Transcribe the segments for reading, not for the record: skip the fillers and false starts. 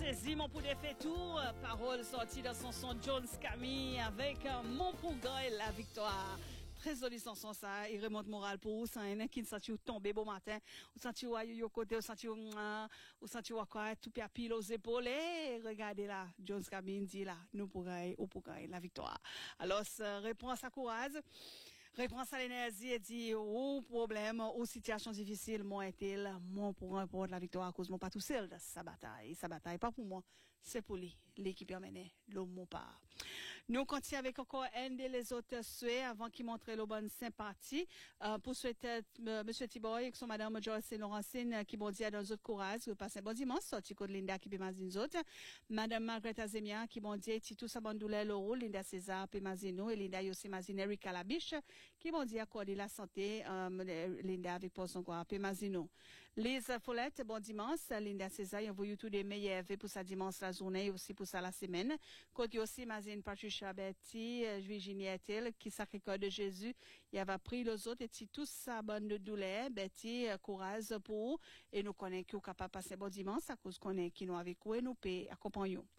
saisi mon pour défait tour, parole sortie dans son son Jones Camille avec mon pour gagner la victoire. Très joli chanson ça, il remonte moral pour vous, ça un qui senti ou tomber bon matin, ou senti ou yo côté, ou senti ou quoi tout pile aux épaules et regardez là, Jones Camille dit là, nous pour gagner la victoire. Alors réponse à courage. Réponse à l'énergie et dit, au problème, aux situations difficiles, moi est-il, mon pour remporter la victoire à cause mon pas tout seul dans sa bataille. Sa bataille, pas pour moi, c'est pour lui. L'équipe a mené, l'homme mon part. Nous continuons avec encore un des autres souhaits avant qu'il montre le bonne sympathie, pour souhaiter, monsieur Tiboy et son madame Joyce Laurentine, qui bon dit dans autres courage, qui passe un bon dimanche, sorti de Linda qui peut mazine autres. Madame Margaret Azemia, qui bon dit, tout sa bonne douleur, Laurent, Linda César, puis mazino, et Linda aussi mazine Erika Labiche, qui m'ont dit accorder la santé, Linda avec pour son quoi, Pemazino. Lise Follette, bon dimanche, Linda César, on vous tous des meilleurs vœux pour sa dimanche la journée et aussi pour ça la semaine. Côté aussi, Mazine Patricia Betty, Virginie Etel, qui sacré-cœur de Jésus, il avait pris les autres et si tous sa bonne de douleur, Betty, courage pour, et nous connaissons qui est capable de passer bon dimanche à cause qu'on est qui nous avec vous et nous paye, accompagnons.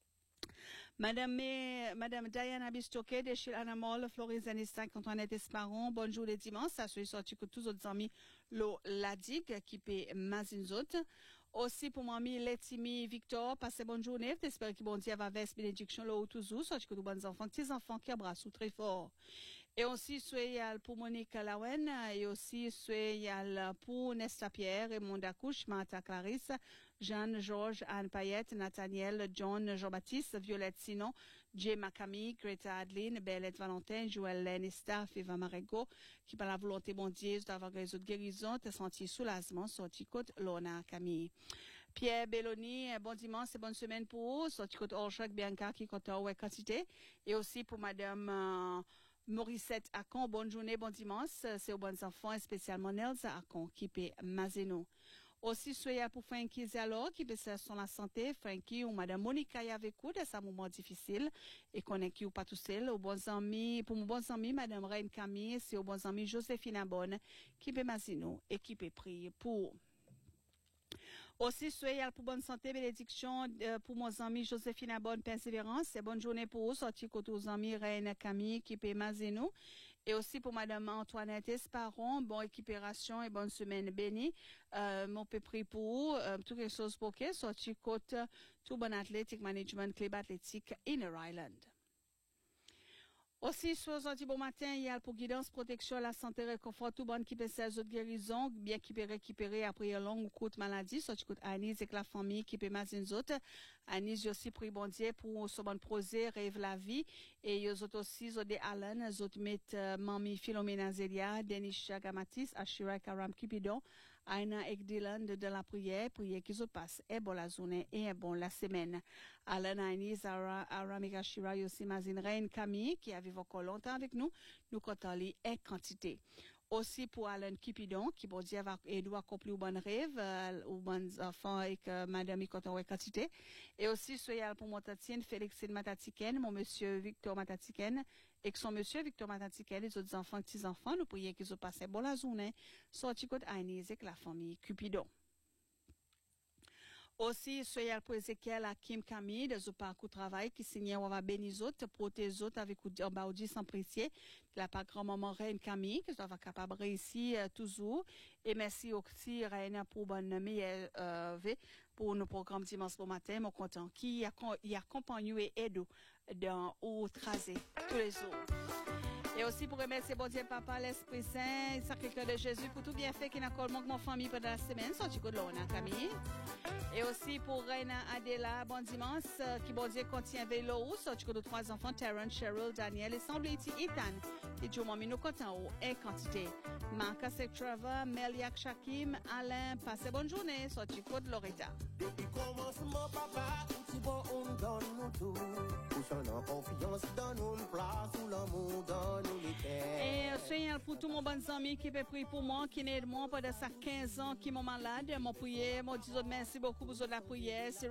Madame Diana Bistoke de chez Anamol, Floris Anistin, Antoinette Esparon, bonjour les dimanches, ça se sorti que tous autres amis, la digue, qui paie mazinzot. Aussi pour mamie Letimi Victor, passez bonne journée, j'espère que bon Dieu va vers bénédiction là où toujours, sorti que tous bons enfants, petits enfants qui abrassent très fort. Et aussi, soyez pour Monique Lawen, et aussi, soyez pour Nesta Pierre, Raymond Dacouche, Martha Clarisse, Jeanne, Georges, Anne Payette, Nathaniel, John, Jean-Baptiste, Violette Sinon, Jay Macami, Greta Adeline, Bellette Valentin, Joël Lenista, Fiva Marego, qui par la volonté bon Dieu d'avoir les autres guérisons, te senti soulagement, sorti côte Lona Camille. Pierre Belloni, bon dimanche et bonne semaine pour vous, sorti côte Orchak Bianca, qui compte en quantité, et aussi pour madame, Morissette Akon, bonne journée, bon dimanche, c'est aux bons enfants, et spécialement Nelsa Akon, qui paie Mazeno. Aussi, soyez pour Frankie Zalo, qui peut sur la santé, Frankie ou madame Monica y avec vous, de ce moment difficile, et qu'on est qui ou pas tout seul, aux bons amis, pour mon bons amis, madame Reine Camille, c'est aux bons amis Joséphine Abonne, qui peut Mazeno, et qui peut prier pour. Aussi, soyez pour bonne santé, bénédiction pour mon ami Joséphine à bonne persévérance et bonne journée pour vous, sorti côté aux amis Reine Camille qui paie Mazeno et aussi pour madame Antoinette Esparon, bonne récupération et bonne semaine bénie. Mon peu pris pour vous, toutes les choses pour que sorti côté tout bon athlétique management club athlétique Inner Island. Aussi, sur aujourd'hui bon matin, il y a pour guidance, protection, la santé, réconfort, tout bon qui peut faire autres guérisons, bien qui peut récupérer après une longue ou courte maladie, sorti côté Anise avec la famille qui peut mazine autres. Anise aussi pris bon Dieu pour son bon projet, rêve la vie, et ils autres aussi, Zodé Allen, ils autres mettent Mami Philomena Zelia, Denis Gamatis, Ashira Karam Kipidon, Aina Ekdilan de la prière qui se passe, et bon la journée, et bon la semaine. Allen, Anise, Aramika Shira, aussi mazine Reine Camille, qui avait encore longtemps avec nous comptons les quantité. Aussi pour Alain Cupidon, qui bon Dieu va aider à accomplir un bon rêve, aux bons enfants et que madame y compte en quantité. Et aussi, soyez pour mon tatine, Félixine Matatiken, mon monsieur Victor Matatiken, et que son monsieur Victor Matatiken, les autres enfants, petits enfants, nous prions qu'ils se passent bon la journée, sorti côté Agnès avec la famille Cupidon. Aussi, soyez pour Ezekiel Hakim Camille, de ce parcours travail, qui signe on va bénir autres, protéger autres avec un baudi sans précier, la pas grand-maman Reine Camille, qui doit être capable de réussir toujours. Et merci aussi, Reine, pour bonne meilleure, pour nos programmes dimanche au matin, mon content, qui accompagne et aide dans, au tracé, tous les jours. Et aussi pour remercier bon Dieu Papa, l'Esprit Saint, Sacré-Cœur de Jésus, pour tout bien fait qui n'a pas manqué mon famille pendant la semaine, sorti de l'on Camille. Et aussi pour Reina Adela, bon dimanche, qui bon Dieu contient vélo, sorti de 3 enfants, Terrence, Cheryl, Daniel, et semble-t-il Ethan, qui joue mon minou content ou en quantité. Marca Trevor, Meliak Shakim, Alain, passez bonne journée, sorti de Loretta. Depuis commencement, papa, si bon, on donne nous tout. Poussant en confiance, donne une place où l'amour donne nous l'éternel. Et Seigneur, pour tous mon bons amis qui peut prier pour moi, qui n'aident moi pendant ça 15 ans, qui m'ont malade, mon prière, mon disons merci beaucoup pour la prière.